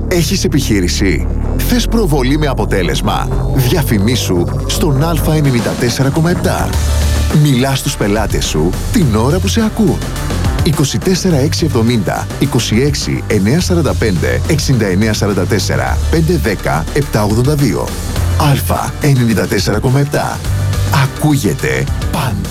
Έχεις επιχείρηση? Θες προβολή με αποτέλεσμα? Διαφημίσου στον Α94,7. Μιλά στους πελάτες σου την ώρα που σε ακούν. 24 670 26 945 6944 510 782. Α94,7. Ακούγεται πάντα.